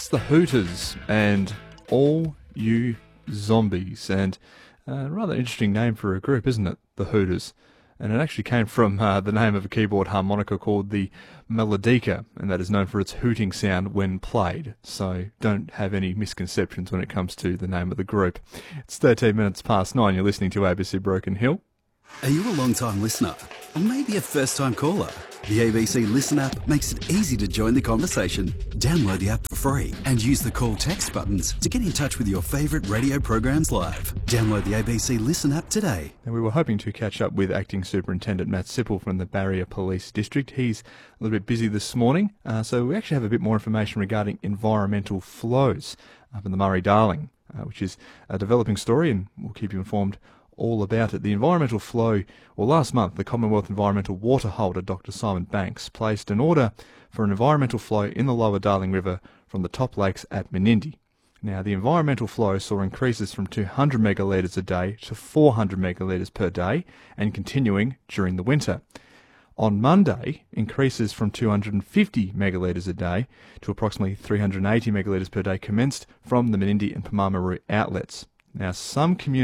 It's the Hooters and All You Zombies, and a rather interesting name for a group, isn't it? The Hooters. And it actually came from the name of a keyboard harmonica called the Melodica, and that is known for its hooting sound when played. So don't have any misconceptions when it comes to the name of the group. It's 13 minutes past 9. You're listening to ABC Broken Hill. Are you a long-time listener? Or maybe a first-time caller? The ABC Listen app makes it easy to join the conversation. Download the app for free and use the call text buttons to get in touch with your favourite radio programs live. Download the ABC Listen app today. And we were hoping to catch up with Acting Superintendent Matt Sipple from the Barrier Police District. He's a little bit busy this morning, so we actually have a bit more information regarding environmental flows up in the Murray-Darling, which is a developing story, and we'll keep you informed all about it. The environmental flow, well, last month the Commonwealth Environmental Water Holder, Dr. Simon Banks, placed an order for an environmental flow in the lower Darling River from the top lakes at Menindee. Now, the environmental flow saw increases from 200 megalitres a day to 400 megalitres per day and continuing during the winter. On Monday, increases from 250 megalitres a day to approximately 380 megalitres per day commenced from the Menindee and Pamama outlets. Now, some communities